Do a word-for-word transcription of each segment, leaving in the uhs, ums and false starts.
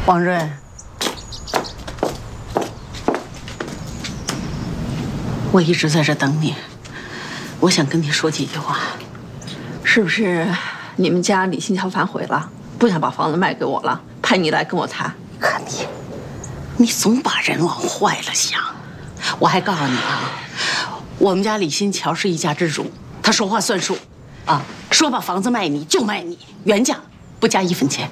王润，我一直在这等你，我想跟你说几句话。 是不是你们家李新桥反悔了，不想把房子卖给我了，派你来跟我谈？ 可你，你总把人往坏了想。我还告诉你啊，我们家李新桥是一家之主，他说话算数，啊，说把房子卖你就卖你，原价不加一分钱。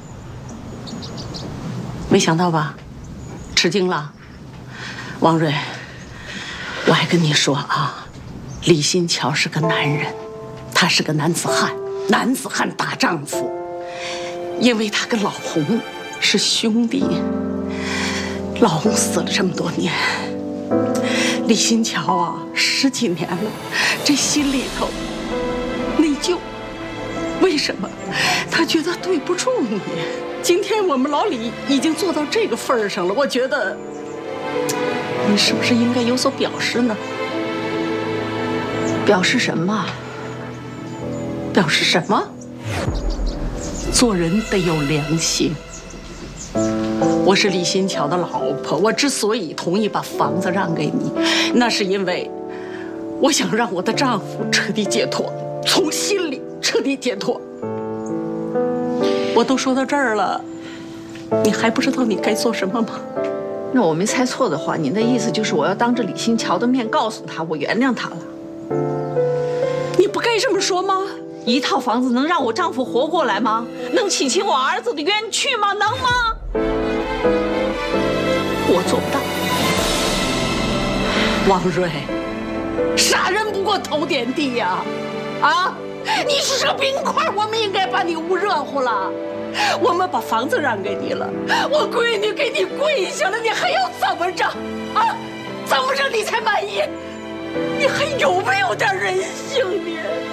没想到吧？吃惊了，王瑞。我还跟你说啊，李新桥是个男人，他是个男子汉，男子汉大丈夫。因为他跟老洪是兄弟，老洪死了这么多年，李新桥啊，十几年了，这心里头内疚。为什么？他觉得对不住你。今天我们老李已经做到这个份儿上了，我觉得你是不是应该有所表示呢？ 表示什么？ 表示什么？做人得有良心。我是李新桥的老婆，我之所以同意把房子让给你，那是因为我想让我的丈夫彻底解脱，从心里彻底解脱。我都说到这儿了，你还不知道你该做什么吗？ 那我没猜错的话，您的意思就是我要当着李新桥的面告诉他，我原谅他了。 你不该这么说吗？ 一套房子能让我丈夫活过来吗？能洗清我儿子的冤屈吗？能吗？ 我做不到。王瑞，杀人不过头点地呀！啊，你是个冰块，我们应该把你捂热乎了。我们把房子让给你了，我闺女给你跪下了，你还要怎么着？啊，怎么着你才满意？你还有没有点人性你？